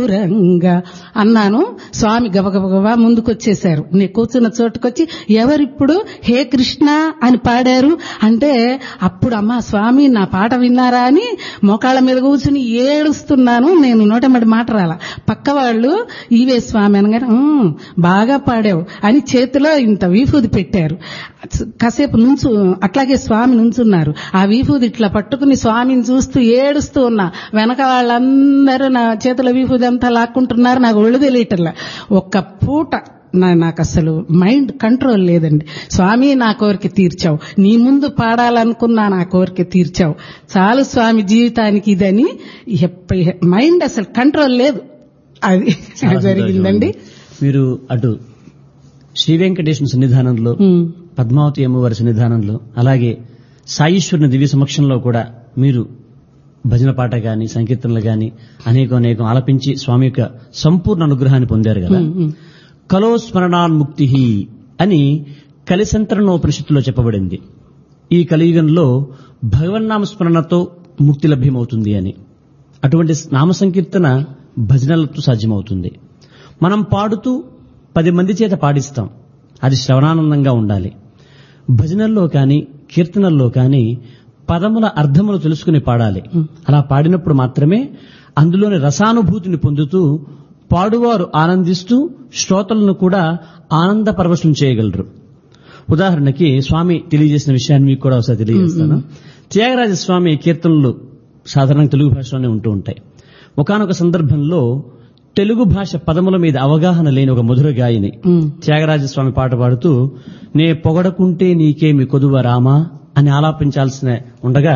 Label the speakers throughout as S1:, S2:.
S1: దూరంగా అన్నాను. స్వామి గబగబగబా ముందుకొచ్చేశారు. నేను కూర్చున్న చోటుకొచ్చి ఎవరిప్పుడు హే కృష్ణ అని పాడారు అంటే అప్పుడు అమ్మా స్వామి నా పాట విన్నారా అని మోకాళ్ళ మీద కూర్చుని ఏడుస్తున్నాను. నేను నోటెంబడి మాట రాల. పక్క వాళ్ళు ఈవే స్వామి అనగానే బాగా పాడావు అని చేతిలో ఇంత వీఫూది పెట్టారు. కాసేపు అట్లాగే స్వామి నుంచున్నారు. ఆ వీఫూది ఇట్లా పట్టుకుని స్వామిని చూస్తూ ఏడుస్తూ ఉన్నా. వెనక వాళ్ళందరూ నా చేతిలో వీఫూది అంతా లాక్కుంటున్నారు. నాకు ఒళ్ళు తెలియటల్లా. ఒక్క పూట నాకు అసలు మైండ్ కంట్రోల్ లేదండి. స్వామి నా కోరిక తీర్చావు, నీ ముందు పాడాలనుకున్నా నా కోరిక తీర్చావు, చాలు స్వామి జీవితానికి ఇదని మైండ్ అసలు కంట్రోల్ లేదు. అది జరిగిందండి.
S2: మీరు అటు శ్రీ వెంకటేశ్వర సన్నిధానంలో, పద్మావతి అమ్మవారి సన్నిధానంలో, అలాగే సాయీశ్వరుని దివ్య సమక్షంలో కూడా మీరు భజన పాట గాని సంకీర్తనలు గాని అనేకం ఆలపించి స్వామి యొక్క సంపూర్ణ అనుగ్రహాన్ని పొందారు కదా. కలో స్మరణాన్ముక్తి అని కలిసంతరణోపనిషత్తులో చెప్పబడింది. ఈ కలియుగంలో భగవన్నామ స్మరణతో ముక్తి లభ్యమవుతుంది అని. అటువంటి నామ సంకీర్తన భజనలతో సాధ్యమవుతుంది. మనం పాడుతూ 10 మంది చేత పాడిస్తాం, అది శ్రవణానందంగా ఉండాలి. భజనల్లో కానీ కీర్తనల్లో కానీ పదముల అర్థములు తెలుసుకుని పాడాలి. అలా పాడినప్పుడు మాత్రమే అందులోని రసానుభూతిని పొందుతూ పాడువారు ఆనందిస్తూ శ్రోతలను కూడా ఆనంద పరవశం చేయగలరు. ఉదాహరణకి స్వామి తెలియజేసిన విషయాన్ని మీకు కూడా ఒకసారి తెలియజేస్తాను. త్యాగరాజ స్వామి కీర్తనలు సాధారణంగా తెలుగు భాషలోనే ఉంటూ ఉంటాయి. ఒకానొక సందర్భంలో తెలుగు భాష పదముల మీద అవగాహన లేని ఒక మధుర గాయని త్యాగరాజస్వామి పాట పాడుతూ నే పొగడకుంటే నీకేమి కొదువ రామా అని ఆలాపించాల్సిన ఉండగా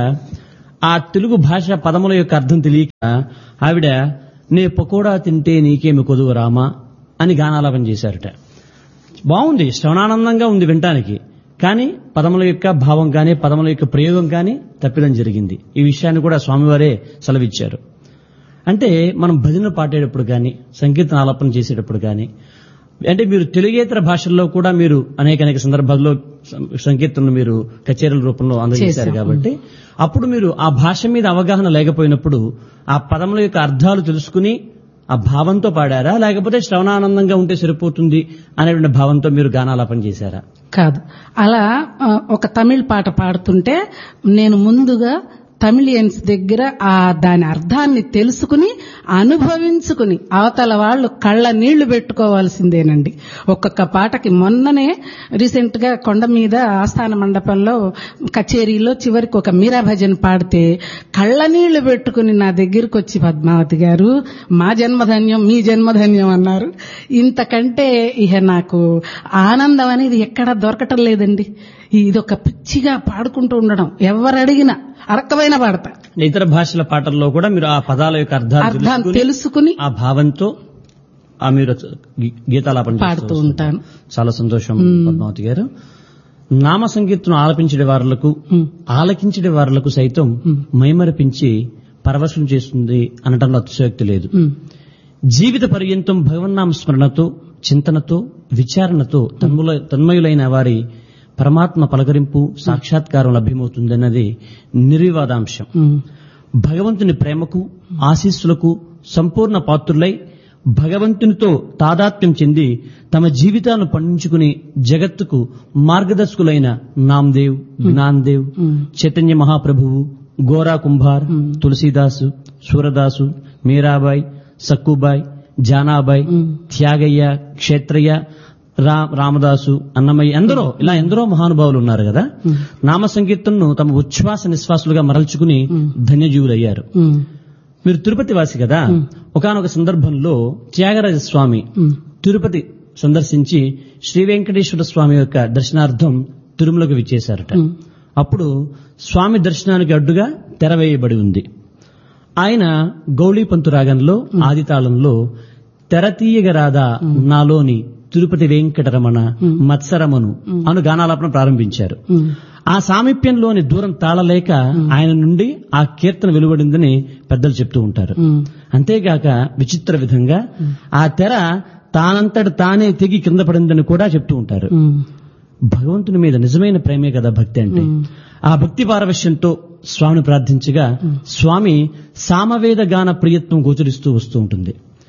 S2: ఆ తెలుగు భాష పదముల యొక్క అర్థం తెలియక ఆవిడ నే పకోడా తింటే నీకేమి కొదువ రామా అని గానాలాపన చేశారట. బాగుంది, శ్రవణానందంగా ఉంది వినటానికి. కానీ పదముల యొక్క భావం కానీ పదముల యొక్క ప్రయోగం కానీ తప్పిదం జరిగింది. ఈ విషయాన్ని కూడా స్వామివారే సెలవిచ్చారు. అంటే మనం భజన పాడేటప్పుడు కానీ సంకీర్తన ఆలాపన చేసేటప్పుడు కానీ, అంటే మీరు తెలుగేతర భాషల్లో కూడా మీరు అనేక సందర్భాల్లో సంకీర్తనలు మీరు కచేరీల రూపంలో అందజేశారు కాబట్టి అప్పుడు మీరు ఆ భాష మీద అవగాహన లేకపోయినప్పుడు ఆ పదముల యొక్క అర్థాలు తెలుసుకుని ఆ భావంతో పాడారా, లేకపోతే శ్రవణానందంగా ఉంటే సరిపోతుంది అనేటువంటి భావంతో మీరు గానాలాపన చేశారా?
S1: కాదు, అలా ఒక తమిళ్ పాట పాడుతుంటే నేను ముందుగా తమిళియన్స్ దగ్గర దాని అర్థాన్ని తెలుసుకుని అనుభవించుకుని అవతల వాళ్ళు కళ్ళ నీళ్లు పెట్టుకోవాల్సిందేనండి. ఒక్కొక్క పాటకి మొన్ననే రీసెంట్ గా కొండ మీద ఆస్థాన మండపంలో కచేరీలో చివరికి ఒక మీరా భజన్ పాడితే కళ్ళ నీళ్లు పెట్టుకుని నా దగ్గరకు వచ్చి పద్మావతి గారు మా జన్మధన్యం మీ జన్మధన్యం అన్నారు. ఇంతకంటే ఇక నాకు ఆనందం అనేది ఎక్కడా దొరకటం లేదండి. ఇదొక పిచ్చిగా పాడుకుంటూ ఉండడం, ఎవరు అడిగినా అరకమైన పాడతా.
S2: ఇతర భాషల పాటల్లో కూడా మీరు ఆ పదాల యొక్క అర్థాలు
S1: తెలుసుకుని ఆ
S2: భావంతో మీరు గీతాలాపన
S1: పాడుతూ ఉంటాను.
S2: చాలా సంతోషం పద్మావతి గారు. నామ సంకీర్తన ఆలపించే వారులకు ఆలకించే వారులకు సైతం మైమరిపించి పరవశం చేస్తుంది అనటంలో అతిశయోక్తి లేదు. జీవిత పర్యంతం భగవన్నామ స్మరణతో చింతనతో విచారణతో తన్మయులైన వారి పరమాత్మ పలకరింపు సాక్షాత్కారం లభ్యమవుతుందన్నది నిర్వివాదాంశం. భగవంతుని ప్రేమకు ఆశీస్సులకు సంపూర్ణ పాత్రులై భగవంతునితో తాదాత్మ్యం చెంది తమ జీవితాలను పండించుకుని జగత్తుకు మార్గదర్శకులైన నామ్దేవ్, జ్ఞాన్దేవ్, చైతన్య మహాప్రభువు, గోరా కుంభార్, తులసీదాసు, సూరదాసు, మీరాబాయి, సక్కుబాయ్, జానాబాయ్, త్యాగయ్య, క్షేత్రయ్య, రామదాసు, అన్నమయ్య, ఎందరో మహానుభావులు ఉన్నారు కదా. నామ సంకీర్తనను తమ ఉచ్ఛ్వాస నిశ్వాసులుగా మరల్చుకుని ధన్యజీవులయ్యారు. మీరు తిరుపతి వాసి కదా. ఒకానొక సందర్భంలో త్యాగరాజ స్వామి తిరుపతి సందర్శించి శ్రీ వెంకటేశ్వర స్వామి యొక్క దర్శనార్థం తిరుమలకు విచ్చేశారట. అప్పుడు స్వామి దర్శనానికి అడ్డుగా తెరవేయబడి ఉంది. ఆయన గౌళీపంతు రాగంలో ఆదితాళంలో తెరతీయగరాదా నాలోని తిరుపతి వెంకటరమణ మత్సరమను అను గానాలాపన ప్రారంభించారు. ఆ సామీప్యంలోని దూరం తాళలేక ఆయన నుండి ఆ కీర్తన వెలువడిందని పెద్దలు చెప్తూ ఉంటారు. అంతేగాక విచిత్ర విధంగా ఆ తెర తానంతట తానే తెగి కింద పడిందని కూడా చెప్తూ ఉంటారు. భగవంతుని మీద నిజమైన ప్రేమే కదా భక్తి అంటే. ఆ భక్తి పారవశ్యంతో స్వామిని ప్రార్థించగా స్వామి సామవేద గాన ప్రియత్వం గోచరిస్తూ వస్తూ ఉంటుంది.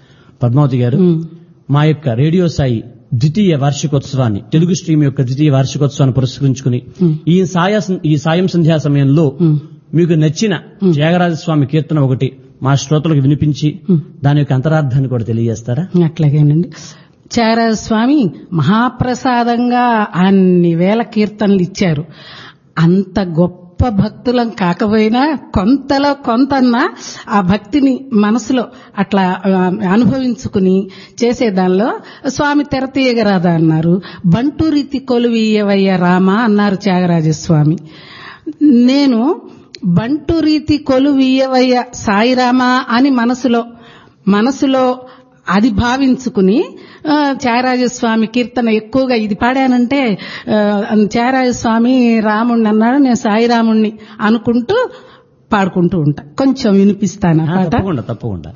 S2: పద్మావతి గారు, మా యొక్క రేడియో సాయి ద్వితీయ వార్షికోత్సవాన్ని, తెలుగు స్ట్రీమ్ యొక్క ద్వితీయ వార్షికోత్సవాన్ని పురస్కరించుకుని ఈ సాయం సంధ్యా సమయంలో మీకు నచ్చిన త్యాగరాజస్వామి కీర్తన ఒకటి మా శ్రోతలకు వినిపించి దాని యొక్క అంతరార్థాన్ని కూడా తెలియజేస్తారా?
S1: అట్లాగేనండి. త్యాగరాజస్వామి మహాప్రసాదంగా అన్ని వేల కీర్తనలు ఇచ్చారు. అంత గొప్ప భక్తులం కాకపోయినా కొంతలో కొంతన్నా ఆ భక్తిని మనసులో అట్లా అనుభవించుకుని చేసేదానిలో స్వామి తెరతీయగరాదా అన్నారు. బంటు రీతి కొలువీయవయ్య రామ అన్నారు త్యాగరాజస్వామి. నేను బంటు రీతి కొలువీయవయ్య సాయిరామ అని మనసులో అది భావించుకుని త్యాగరాజస్వామి కీర్తన ఎక్కువగా ఇది పాడానంటే త్యాగరాజస్వామి రాముణ్ణి అన్నాడు, నేను సాయిరాముణ్ణి అనుకుంటూ పాడుకుంటూ ఉంటా. కొంచెం వినిపిస్తాను.
S2: తప్పకుండా.